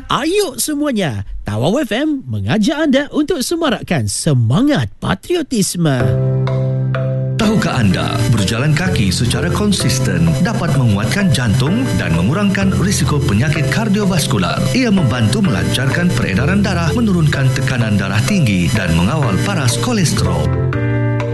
Ayuk semuanya, Tawau FM mengajak anda untuk semarakkan semangat patriotisme. Tahukah anda, berjalan kaki secara konsisten dapat menguatkan jantung dan mengurangkan risiko penyakit kardiovaskular. Ia membantu melancarkan peredaran darah, menurunkan tekanan darah tinggi dan mengawal paras kolesterol.